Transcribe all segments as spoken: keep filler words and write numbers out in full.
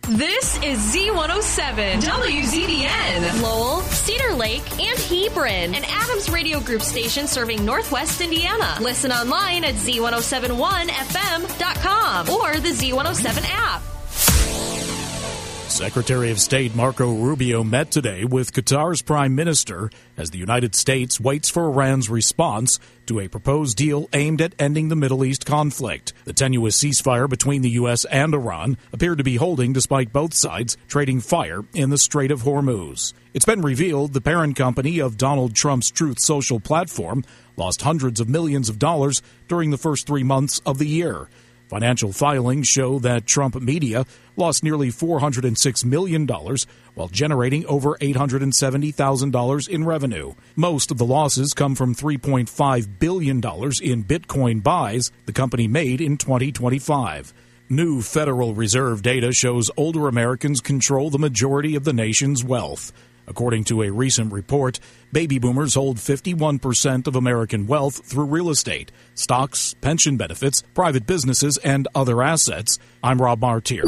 This is Z one oh seven, W Z D N. Lowell, Cedar Lake, and Hebron. An Adams Radio Group station serving Northwest Indiana. Listen online at Z one oh seven one F M dot com or the Z one oh seven app. Secretary of State Marco Rubio met today with Qatar's prime minister as the United States waits for Iran's response to a proposed deal aimed at ending the Middle East conflict. The tenuous ceasefire between the U S and Iran appeared to be holding despite both sides trading fire in the Strait of Hormuz. It's been revealed the parent company of Donald Trump's Truth Social platform lost hundreds of millions of dollars during the first three months of the year. Financial filings show that Trump Media lost nearly four hundred six million dollars while generating over eight hundred seventy thousand dollars in revenue. Most of the losses come from three point five billion dollars in Bitcoin buys the company made in twenty twenty-five. New Federal Reserve data shows older Americans control the majority of the nation's wealth. According to a recent report, baby boomers hold fifty-one percent of American wealth through real estate, stocks, pension benefits, private businesses, and other assets. I'm Rob Martier.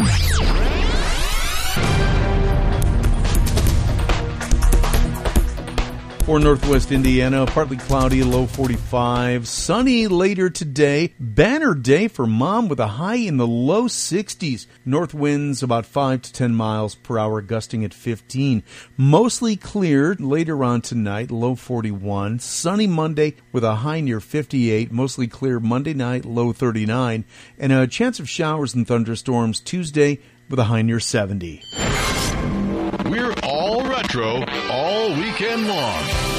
For Northwest Indiana, partly cloudy, low forty-five. Sunny later today. Banner day for Mom with a high in the low sixties. North winds about five to ten miles per hour, gusting at fifteen. Mostly clear later on tonight, low forty-one. Sunny Monday with a high near fifty-eight. Mostly clear Monday night, low thirty-nine. And a chance of showers and thunderstorms Tuesday with a high near seventy. We're all retro all weekend long.